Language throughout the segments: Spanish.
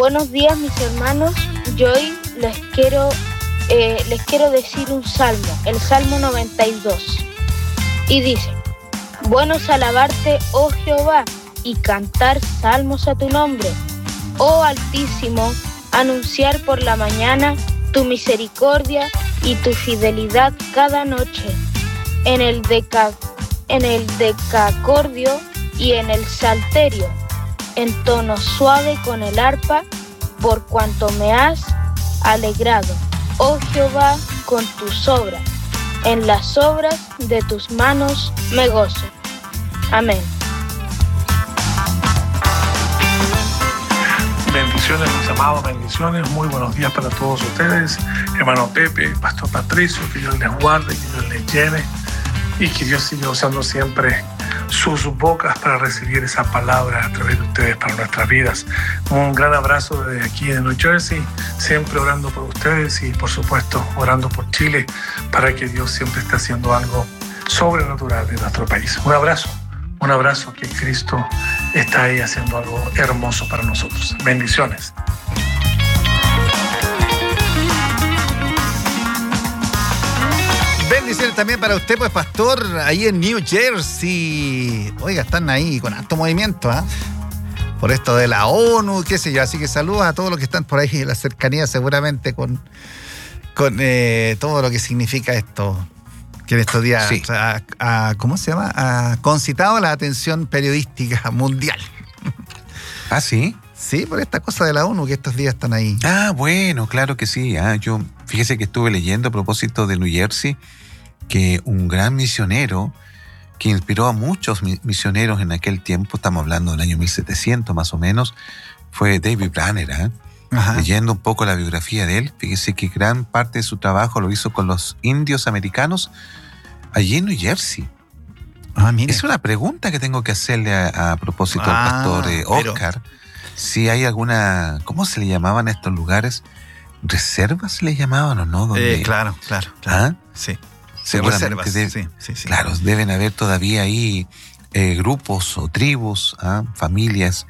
Buenos días, mis hermanos. Yo hoy les quiero decir un salmo, el Salmo 92. Y dice: bueno es alabarte, oh Jehová, y cantar salmos a tu nombre. Oh Altísimo, anunciar por la mañana tu misericordia y tu fidelidad cada noche. En el decacordio y en el salterio, en tono suave con el arpa, por cuanto me has alegrado, oh Jehová, con tus obras. En las obras de tus manos me gozo. Amén. Bendiciones, mis amados, bendiciones. Muy buenos días para todos ustedes. Hermano Pepe, Pastor Patricio, que Dios les guarde, que Dios les llene y que Dios siga usando siempre sus bocas para recibir esa palabra a través de ustedes para nuestras vidas. Un gran abrazo desde aquí de New Jersey, siempre orando por ustedes y por supuesto orando por Chile para que Dios siempre esté haciendo algo sobrenatural en nuestro país. Un abrazo que Cristo está ahí haciendo algo hermoso para nosotros. Bendiciones. Bendiciones también para usted, pues, pastor, ahí en New Jersey. Oiga, están ahí con alto movimiento, ¿ah? Por esto de la ONU, qué sé yo. Así que saludos a todos los que están por ahí en la cercanía, seguramente con todo lo que significa esto, que en estos días sí. ¿Cómo se llama? Ha concitado la atención periodística mundial. ¿Ah, sí? Sí, por esta cosa de la ONU, que estos días están ahí. Ah, bueno, claro que sí. Yo, fíjese que estuve leyendo a propósito de New Jersey que un gran misionero que inspiró a muchos misioneros en aquel tiempo, estamos hablando del año 1700 más o menos, fue David Brainerd. Leyendo un poco la biografía de él, fíjese que gran parte de su trabajo lo hizo con los indios americanos allí en New Jersey. Mire. Es una pregunta que tengo que hacerle a propósito al pastor Oscar. Si hay alguna, ¿cómo se le llamaban a estos lugares? ¿Reservas se le llamaban o no? Claro. ¿Ah? Sí. Seguramente sí. Claro, deben haber todavía ahí grupos o tribus, familias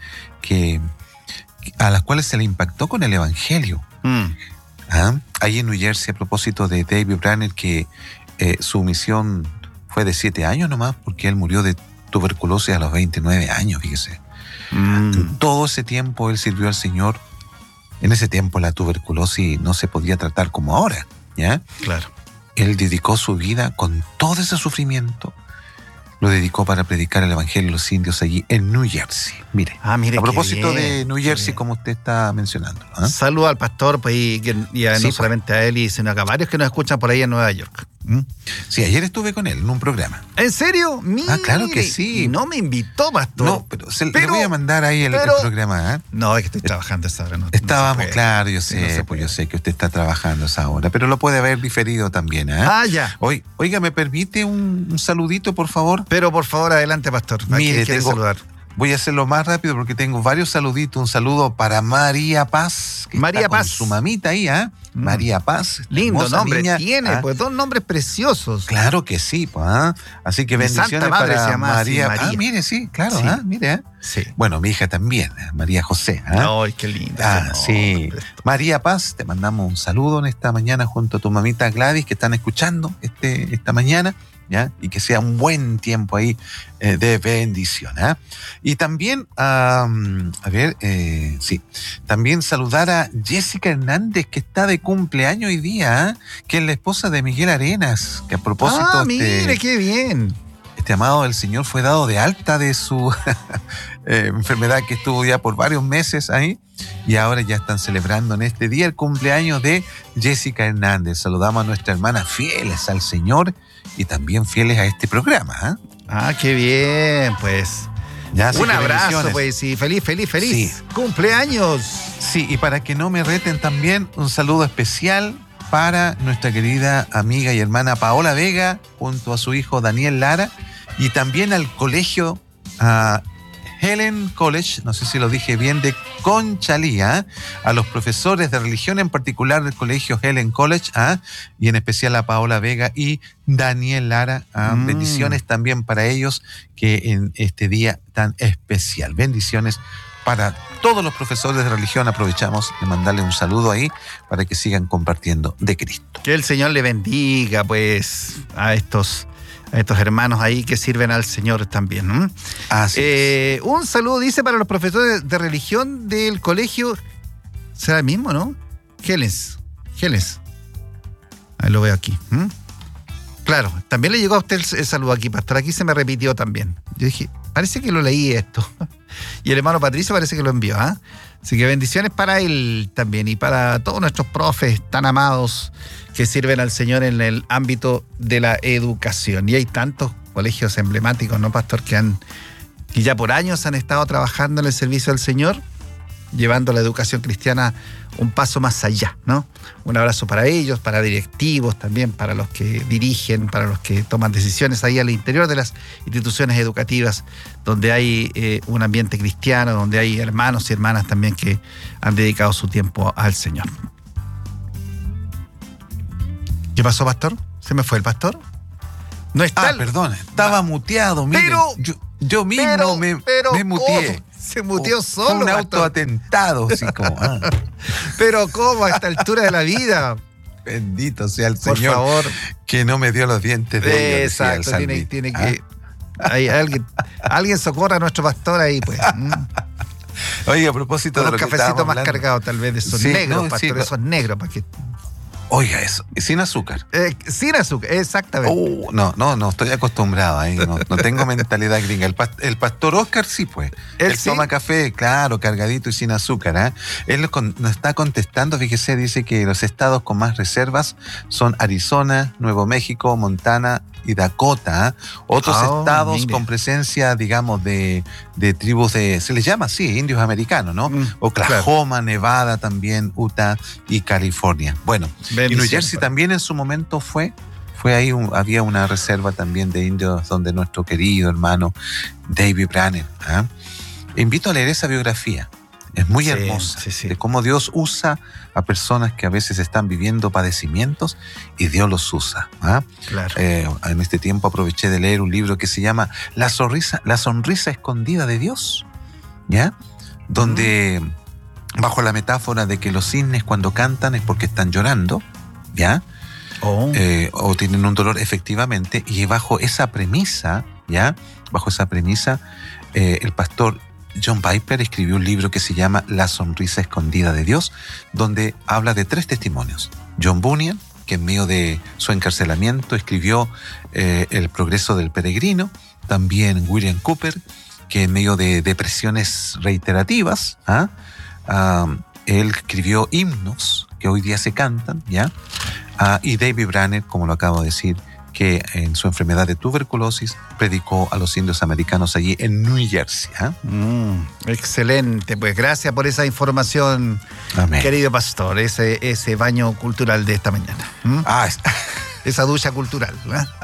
a las cuales se le impactó con el evangelio. Ahí en New Jersey, a propósito de David Brainerd, que su misión fue de 7 años nomás, porque él murió de tuberculosis a los 29 años, fíjese. Todo ese tiempo él sirvió al Señor. En ese tiempo la tuberculosis no se podía tratar como ahora, ¿ya? Claro. Él dedicó su vida con todo ese sufrimiento, lo dedicó para predicar el evangelio a los indios allí en New Jersey. Mire, a propósito de New Jersey, como usted está mencionando. Saludo al pastor, pues, y no solamente a él, sino a varios que nos escuchan por ahí en Nueva York. Sí, ayer estuve con él en un programa. ¿En serio? Mire, claro que sí. Y no me invitó, pastor. No, pero le voy a mandar ahí el programa. No, es que estoy trabajando esa hora. Estábamos, claro, yo sé que usted está trabajando esa hora, pero lo puede haber diferido también. Ya. Oiga, ¿me permite un saludito, por favor? Pero por favor, adelante, pastor. ¿A quién quiere saludar? Voy a hacerlo más rápido porque tengo varios saluditos. Un saludo para María Paz, que María está Paz, con su mamita ahí, María Paz. Lindo nombre niña, tiene, pues 2 nombres preciosos. Claro que sí, pues. Así que bendiciones para María. Mire, sí, claro, sí. Mire. Sí. Bueno, mi hija también, María José. Ay, qué linda. Sí. María Paz, te mandamos un saludo en esta mañana junto a tu mamita Gladys, que están escuchando esta mañana. ¿Ya? Y que sea un buen tiempo ahí de bendición. Y también, también saludar a Jessica Hernández, que está de cumpleaños hoy día, que es la esposa de Miguel Arenas, que a propósito... mire, qué bien. Este amado del Señor fue dado de alta de su enfermedad que estuvo ya por varios meses ahí, y ahora ya están celebrando en este día el cumpleaños de Jessica Hernández. Saludamos a nuestra hermana fieles al Señor y también fieles a este programa. Qué bien, pues. Ya, un abrazo, pues, y feliz. Sí. ¡Cumpleaños! Sí, y para que no me reten también, un saludo especial para nuestra querida amiga y hermana Paola Vega, junto a su hijo Daniel Lara, y también al colegio Helen College, no sé si lo dije bien, de Conchalí, a los profesores de religión, en particular del colegio Helen College, y en especial a Paola Vega y Daniel Lara. Bendiciones también para ellos, que en este día tan especial. Bendiciones para todos los profesores de religión. Aprovechamos de mandarle un saludo ahí para que sigan compartiendo de Cristo. Que el Señor le bendiga, pues, a estos hermanos ahí que sirven al Señor también, ¿no? Así es. Un saludo, dice, para los profesores de religión del colegio. ¿Será el mismo, no? Geles. Ahí lo veo aquí. Claro, también le llegó a usted el saludo aquí, pastor. Aquí se me repitió también. Yo dije, parece que lo leí esto. Y el hermano Patricio parece que lo envió, ¿ah? Así que bendiciones para él también y para todos nuestros profes tan amados que sirven al Señor en el ámbito de la educación. Y hay tantos colegios emblemáticos, ¿no, pastor? Que ya por años han estado trabajando en el servicio al Señor, llevando la educación cristiana un paso más allá, ¿no? Un abrazo para ellos, para directivos también, para los que dirigen, para los que toman decisiones ahí al interior de las instituciones educativas, donde hay un ambiente cristiano, donde hay hermanos y hermanas también que han dedicado su tiempo al Señor. ¿Qué pasó, pastor? ¿Se me fue el pastor? No está. Perdón, estaba muteado. Miren, pero yo mismo me muteé. ¿Cómo? Se muteó solo. Fue un autoatentado, así como. Pero ¿cómo? A esta altura de la vida. Bendito sea el Por Señor. favor. Que no me dio los dientes de ellos. Exacto, tiene que. Hay alguien socorra a nuestro pastor ahí, pues. Oye, a propósito con de los lo que cafecitos más hablando, cargados, tal vez de esos negros, pastor, esos negros, para que. Oiga, eso, sin azúcar. Sin azúcar, exactamente. No, estoy acostumbrado ahí, no tengo mentalidad gringa. El pastor Oscar sí, pues. Él sí toma café, claro, cargadito y sin azúcar, ¿eh? Él nos está contestando, fíjese, dice que los estados con más reservas son Arizona, Nuevo México, Montana y Dakota, ¿eh? Otros estados con presencia, digamos, de tribus se les llama así, indios americanos, ¿no? Oklahoma, claro. Nevada también, Utah y California. Bueno, y New Jersey también en su momento fue ahí, había una reserva también de indios donde nuestro querido hermano David Branner, ¿eh? Invito a leer esa biografía. Es muy hermosa, de cómo Dios usa a personas que a veces están viviendo padecimientos y Dios los usa. ¿Ah? Claro. En este tiempo aproveché de leer un libro que se llama La sonrisa escondida de Dios, ¿ya? Donde, bajo la metáfora de que los cisnes cuando cantan es porque están llorando, ¿ya? O tienen un dolor efectivamente, y bajo esa premisa, ¿ya? El pastor John Piper escribió un libro que se llama La sonrisa escondida de Dios, donde habla de 3 testimonios. John Bunyan, que en medio de su encarcelamiento escribió El progreso del peregrino. También William Cooper, que en medio de depresiones reiterativas, él escribió himnos que hoy día se cantan, ¿ya? Y David Branner, como lo acabo de decir, que en su enfermedad de tuberculosis predicó a los indios americanos allí en New Jersey. Excelente, pues gracias por esa información, amén, querido pastor, ese baño cultural de esta mañana. Esa ducha cultural.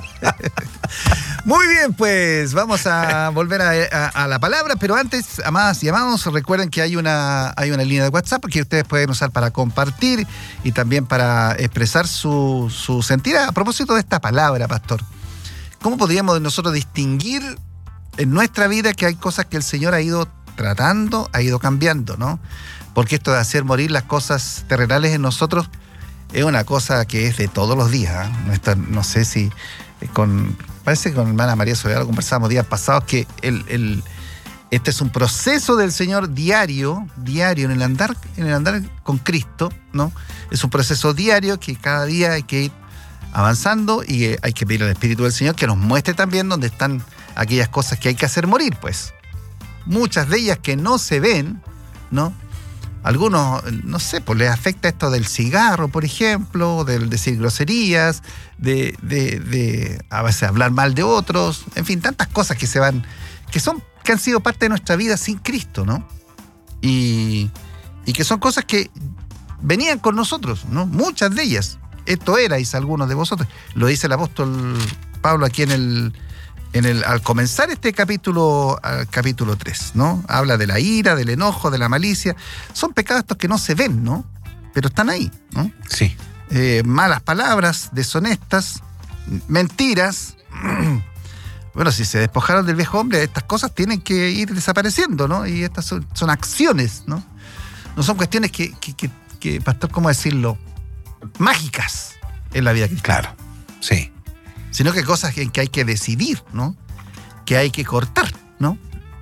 Muy bien, pues vamos a volver a la palabra, pero antes, amadas y amados, recuerden que hay una línea de WhatsApp que ustedes pueden usar para compartir y también para expresar su sentir a propósito de esta palabra, pastor. ¿Cómo podríamos nosotros distinguir en nuestra vida que hay cosas que el Señor ha ido tratando, ha ido cambiando, ¿no? Porque esto de hacer morir las cosas terrenales en nosotros es una cosa que es de todos los días, ¿eh? No sé si parece que con hermana María Soledad lo conversamos días pasados, que este es un proceso del Señor diario en el andar con Cristo, ¿no? Es un proceso diario que cada día hay que ir avanzando y hay que pedir al Espíritu del Señor que nos muestre también dónde están aquellas cosas que hay que hacer morir, pues. Muchas de ellas que no se ven, ¿no? Algunos, no sé, pues les afecta esto del cigarro, por ejemplo, del decir groserías, de a veces hablar mal de otros, en fin, tantas cosas que han sido parte de nuestra vida sin Cristo, ¿no? Y que son cosas que venían con nosotros, ¿no? Muchas de ellas. Esto erais algunos de vosotros. Lo dice el apóstol Pablo aquí al comenzar este capítulo 3, ¿no? Habla de la ira, del enojo, de la malicia. Son pecados estos que no se ven, ¿no? Pero están ahí, ¿no? Sí. Malas palabras, deshonestas, mentiras, Bueno, si se despojaron del viejo hombre, estas cosas tienen que ir desapareciendo, ¿no? Y estas son acciones, ¿no? No son cuestiones que, pastor, ¿cómo decirlo? Mágicas en la vida cristiana. Claro, sí. Sino que cosas en que hay que decidir, ¿no? Que hay que cortar, ¿no?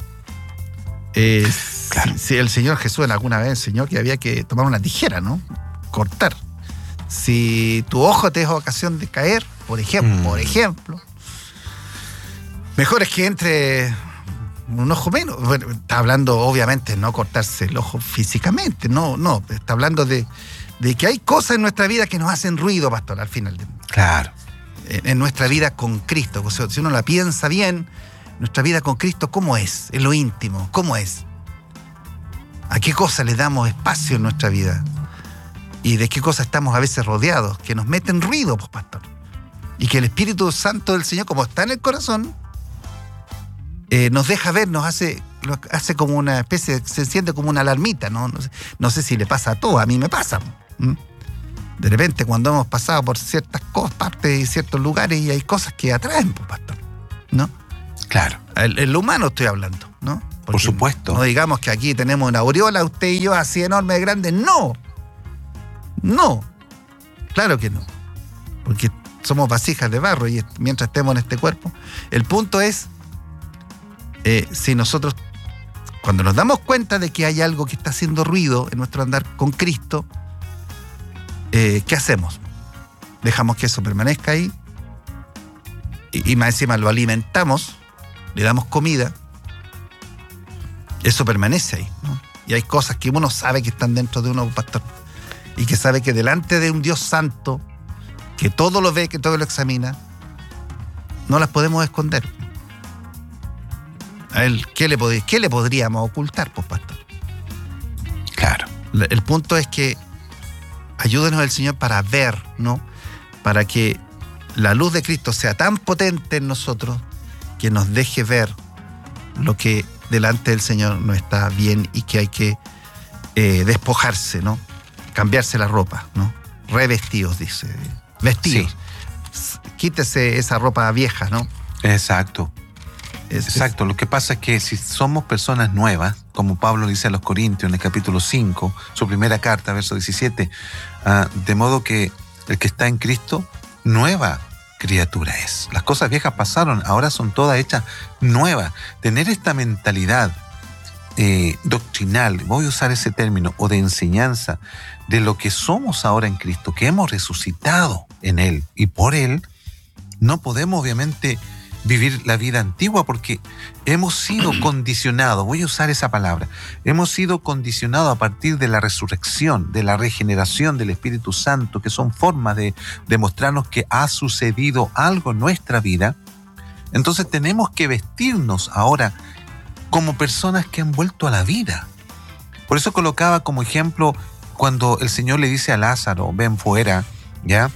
Claro. Si el Señor Jesús alguna vez enseñó que había que tomar una tijera, ¿no? Cortar. Si tu ojo te es ocasión de caer, por ejemplo, mejor es que entre un ojo menos. Bueno, está hablando, obviamente, no cortarse el ojo físicamente, no, está hablando de que hay cosas en nuestra vida que nos hacen ruido, pastor, al final. Claro. En nuestra vida con Cristo. O sea, si uno la piensa bien, nuestra vida con Cristo, ¿cómo es? En lo íntimo, ¿cómo es? ¿A qué cosas le damos espacio en nuestra vida? ¿Y de qué cosas estamos a veces rodeados? Que nos meten ruido, pues, pastor. Y que el Espíritu Santo del Señor, como está en el corazón, nos deja ver, nos hace como una especie, se enciende como una alarmita, ¿no? No sé si le pasa a todos, a mí me pasa. De repente, cuando hemos pasado por ciertas partes y ciertos lugares, y hay cosas que atraen, pues, pastor, ¿no? Claro. En lo humano estoy hablando, ¿no? Porque por supuesto. No digamos que aquí tenemos una aureola, usted y yo, así enorme, grande. No. Claro que no. Porque somos vasijas de barro y mientras estemos en este cuerpo. El punto es, si nosotros, cuando nos damos cuenta de que hay algo que está haciendo ruido en nuestro andar con Cristo, ¿qué hacemos? Dejamos que eso permanezca ahí y más encima lo alimentamos, le damos comida, eso permanece ahí, ¿no? Y hay cosas que uno sabe que están dentro de uno, pastor, y que sabe que delante de un Dios santo, que todo lo ve, que todo lo examina, no las podemos esconder. A él, ¿qué le podríamos ocultar, pues, pastor? Claro. El punto es que ayúdenos el Señor para ver, ¿no? Para que la luz de Cristo sea tan potente en nosotros que nos deje ver lo que delante del Señor no está bien y que hay que despojarse, ¿no? Cambiarse la ropa, ¿no? Revestidos, dice. Vestidos. Sí. Quítese esa ropa vieja, ¿no? Exacto. Exacto. Lo que pasa es que si somos personas nuevas, como Pablo dice a los Corintios en el capítulo 5, su primera carta, verso 17, de modo que el que está en Cristo, nueva criatura es. Las cosas viejas pasaron, ahora son todas hechas nuevas. Tener esta mentalidad doctrinal, voy a usar ese término, o de enseñanza, de lo que somos ahora en Cristo, que hemos resucitado en Él y por Él, no podemos obviamente vivir la vida antigua porque hemos sido condicionados, voy a usar esa palabra, hemos sido condicionados a partir de la resurrección, de la regeneración del Espíritu Santo, que son formas de demostrarnos que ha sucedido algo en nuestra vida. Entonces tenemos que vestirnos ahora como personas que han vuelto a la vida. Por eso colocaba como ejemplo cuando el Señor le dice a Lázaro, ven fuera, ¿ya?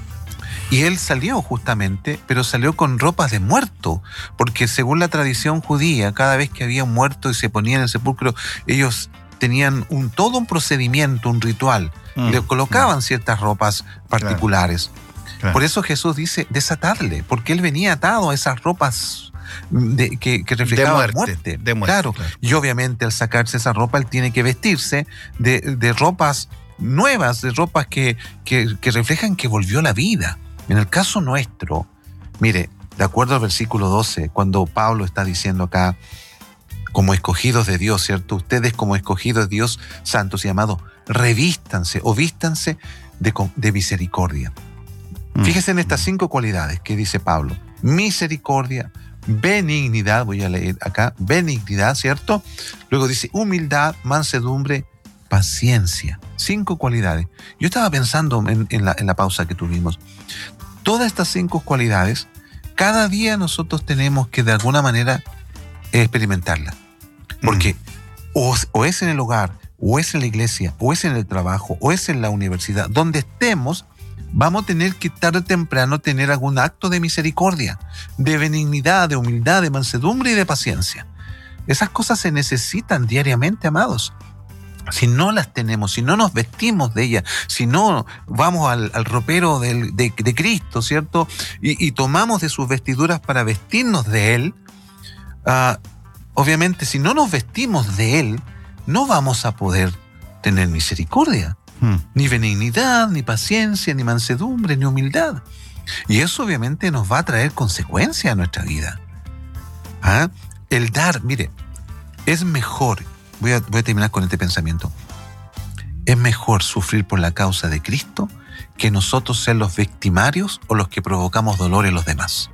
Y él salió justamente, pero salió con ropas de muerto, porque según la tradición judía, cada vez que había un muerto y se ponía en el sepulcro, ellos tenían todo un procedimiento, un ritual, le colocaban ciertas ropas particulares. Claro. Por eso Jesús dice, desatadle, porque él venía atado a esas ropas que reflejaban muerte. Claro. Y obviamente al sacarse esa ropa, él tiene que vestirse de ropas nuevas, de ropas que reflejan que volvió a la vida. En el caso nuestro, mire, de acuerdo al versículo 12, cuando Pablo está diciendo acá, como escogidos de Dios, ¿cierto? Ustedes como escogidos de Dios, santos y amados, revístanse o vístanse de misericordia. Fíjense en estas 5 cualidades que dice Pablo. Misericordia, benignidad, voy a leer acá, benignidad, ¿cierto? Luego dice humildad, mansedumbre, paciencia. 5 cualidades. Yo estaba pensando en la pausa que tuvimos. Todas estas 5 cualidades, cada día nosotros tenemos que de alguna manera experimentarlas. Porque o es en el hogar, o es en la iglesia, o es en el trabajo, o es en la universidad, donde estemos, vamos a tener que tarde o temprano tener algún acto de misericordia, de benignidad, de humildad, de mansedumbre y de paciencia. Esas cosas se necesitan diariamente, amados. si no las tenemos, si no nos vestimos de ellas, si no vamos al ropero de Cristo, ¿cierto? Y tomamos de sus vestiduras para vestirnos de Él, obviamente si no nos vestimos de Él, no vamos a poder tener misericordia, ni benignidad, ni paciencia, ni mansedumbre, ni humildad. Y eso obviamente nos va a traer consecuencias a nuestra vida. El dar, mire, es mejor, voy a terminar con este pensamiento, es mejor sufrir por la causa de Cristo que nosotros ser los victimarios o los que provocamos dolor en los demás.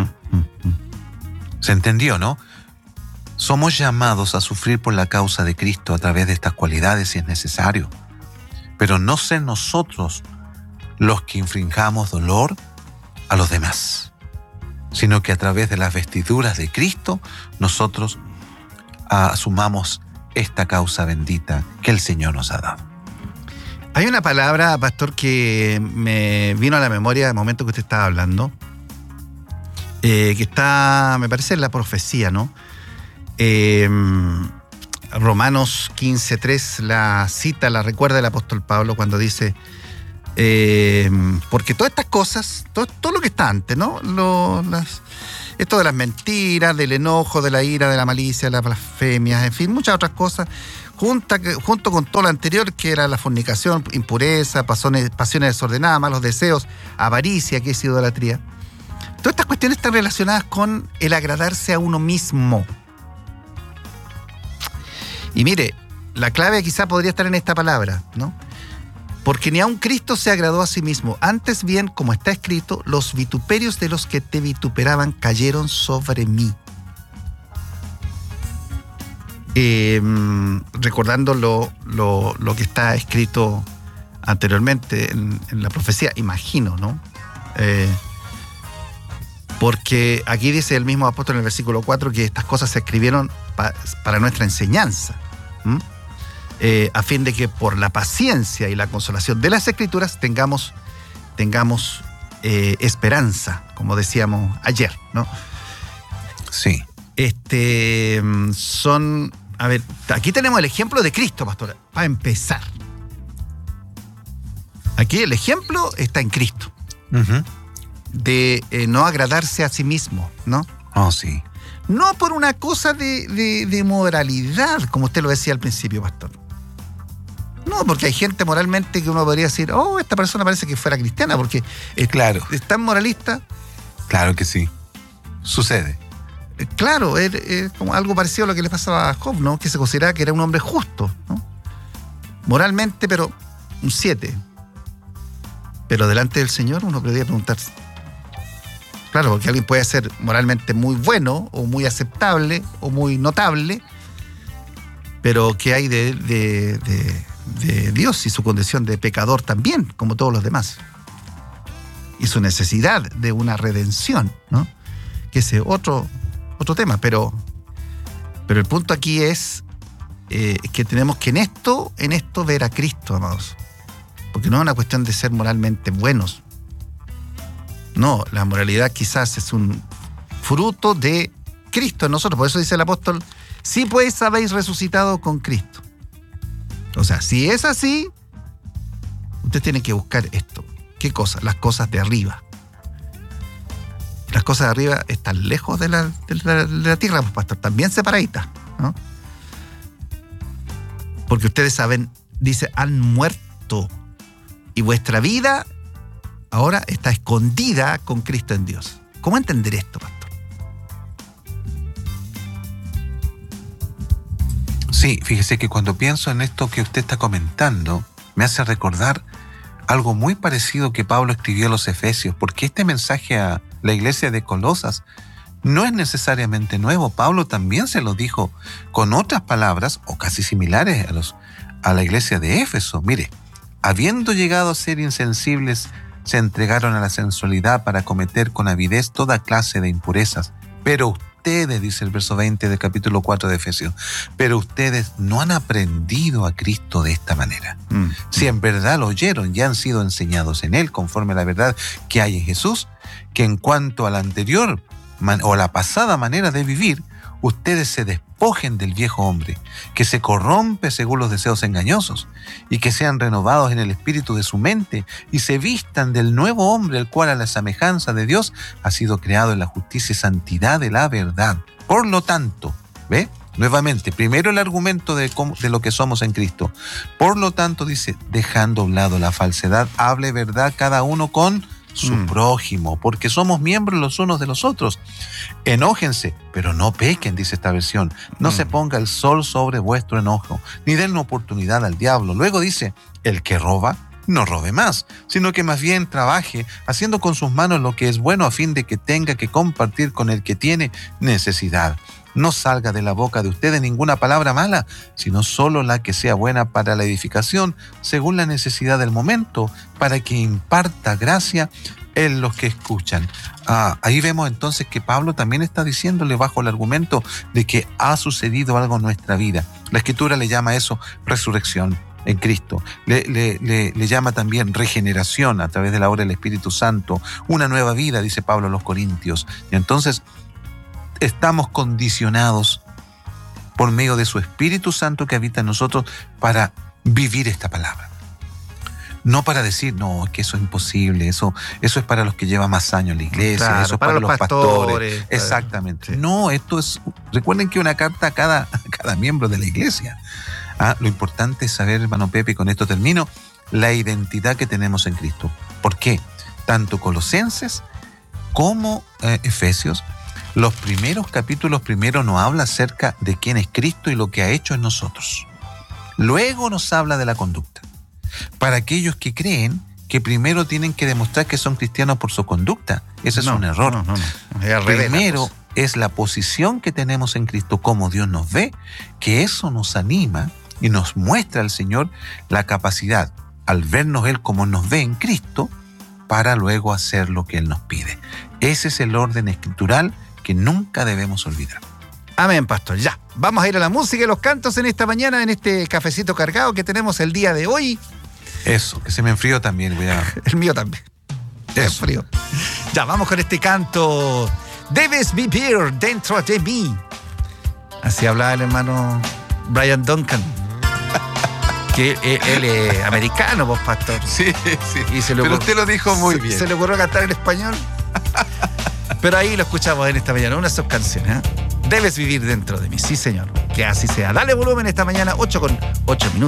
¿Se entendió, no? Somos llamados a sufrir por la causa de Cristo a través de estas cualidades si es necesario, pero no ser nosotros los que infringamos dolor a los demás, sino que a través de las vestiduras de Cristo nosotros asumamos esta causa bendita que el Señor nos ha dado. Hay una palabra, pastor, que me vino a la memoria el momento que usted estaba hablando, que está, me parece, en la profecía, ¿no? Romanos 15:3, la cita, la recuerda el apóstol Pablo cuando dice, porque todas estas cosas, todo lo que está antes, ¿no? Esto de las mentiras, del enojo, de la ira, de la malicia, de las blasfemias, en fin, muchas otras cosas, junto con todo lo anterior, que era la fornicación, impureza, pasiones desordenadas, malos deseos, avaricia, que es idolatría. Todas estas cuestiones están relacionadas con el agradarse a uno mismo. Y mire, la clave quizá podría estar en esta palabra, ¿no? Porque ni aun Cristo se agradó a sí mismo. Antes bien, como está escrito, los vituperios de los que te vituperaban cayeron sobre mí. Recordando lo que está escrito anteriormente en la profecía, imagino, ¿no? Porque aquí dice el mismo apóstol en el versículo 4 que estas cosas se escribieron para nuestra enseñanza. A fin de que por la paciencia y la consolación de las Escrituras tengamos esperanza, como decíamos ayer, ¿no? Sí. A ver, aquí tenemos el ejemplo de Cristo, pastora, para empezar. Aquí el ejemplo está en Cristo. De no agradarse a sí mismo, ¿no? Oh, sí. No por una cosa de moralidad, como usted lo decía al principio, pastor. No, porque hay gente moralmente que uno podría decir, esta persona parece que fuera cristiana, porque claro, es tan moralista. Claro que sí. Sucede. Claro, es como algo parecido a lo que le pasaba a Job, ¿no? Que se consideraba que era un hombre justo, ¿no? Moralmente, pero un 7. Pero delante del Señor uno podría preguntarse. Claro, porque alguien puede ser moralmente muy bueno, o muy aceptable, o muy notable, pero ¿qué hay de Dios y su condición de pecador también, como todos los demás? Y su necesidad de una redención, ¿no? Que es otro tema, pero el punto aquí es que tenemos que en esto ver a Cristo, amados. Porque no es una cuestión de ser moralmente buenos. No, la moralidad quizás es un fruto de Cristo en nosotros. Por eso dice el apóstol, sí pues habéis resucitado con Cristo. O sea, si es así, usted tiene que buscar esto. ¿Qué cosa? Las cosas de arriba. Las cosas de arriba están lejos de la tierra, pues, pastor, también separaditas, ¿no? Porque ustedes saben, dice, han muerto y vuestra vida ahora está escondida con Cristo en Dios. ¿Cómo entender esto, pastor? Sí, fíjese que cuando pienso en esto que usted está comentando, me hace recordar algo muy parecido que Pablo escribió a los Efesios, porque este mensaje a la iglesia de Colosas no es necesariamente nuevo. Pablo también se lo dijo con otras palabras, o casi similares a la iglesia de Éfeso. Mire, habiendo llegado a ser insensibles, se entregaron a la sensualidad para cometer con avidez toda clase de impurezas. Pero ustedes, dice el verso 20 del capítulo 4 de Efesios, pero ustedes no han aprendido a Cristo de esta manera. Si en verdad lo oyeron y han sido enseñados en Él, conforme a la verdad que hay en Jesús, que en cuanto a la anterior o la pasada manera de vivir, ustedes se despojan despojen del viejo hombre, que se corrompe según los deseos engañosos, y que sean renovados en el espíritu de su mente, y se vistan del nuevo hombre, el cual a la semejanza de Dios ha sido creado en la justicia y santidad de la verdad. Por lo tanto, ¿ve? Nuevamente, primero el argumento de lo que somos en Cristo. Por lo tanto, dice, dejando a un lado la falsedad, hable verdad cada uno con su prójimo, porque somos miembros los unos de los otros. Enójense, pero no pequen, dice esta versión. No se ponga el sol sobre vuestro enojo, ni den oportunidad al diablo. Luego dice, el que roba, no robe más, sino que más bien trabaje, haciendo con sus manos lo que es bueno, a fin de que tenga que compartir con el que tiene necesidad. No salga de la boca de ustedes ninguna palabra mala, sino solo la que sea buena para la edificación, según la necesidad del momento, para que imparta gracia en los que escuchan. Ahí vemos entonces que Pablo también está diciéndole bajo el argumento de que ha sucedido algo en nuestra vida. La Escritura le llama eso resurrección en Cristo. Le llama también regeneración a través de la obra del Espíritu Santo. Una nueva vida, dice Pablo a los Corintios. Y entonces estamos condicionados por medio de su Espíritu Santo que habita en nosotros para vivir esta palabra. No para decir, no, que eso es imposible, eso es para los que llevan más años en la iglesia, claro, eso es para los pastores. Exactamente. Sí. No, esto es, recuerden que una carta a cada miembro de la iglesia. Lo importante es saber, hermano Pepe, y con esto termino, la identidad que tenemos en Cristo. ¿Por qué? Tanto Colosenses como Efesios, los primeros capítulos primero nos habla acerca de quién es Cristo y lo que ha hecho en nosotros. Luego nos habla de la conducta. Para aquellos que creen que primero tienen que demostrar que son cristianos por su conducta, ese es un error. Primero es la posición que tenemos en Cristo, como Dios nos ve, que eso nos anima y nos muestra al Señor la capacidad, al vernos Él como nos ve en Cristo, para luego hacer lo que Él nos pide. Ese es el orden escritural que nunca debemos olvidar. Amén, pastor. Ya, vamos a ir a la música y los cantos en esta mañana, en este cafecito cargado que tenemos el día de hoy. Eso, que se me enfrió también. El mío también. Es frío. Ya, vamos con este canto. Debes vivir dentro de mí. Así hablaba el hermano Brian Duncan. Que él es americano, vos, pastor. Sí. Pero usted lo dijo muy bien. Se le ocurrió cantar en español. Pero ahí lo escuchamos en esta mañana, una de sus canciones. Debes vivir dentro de mí, sí señor, que así sea. Dale volumen esta mañana, 8:08.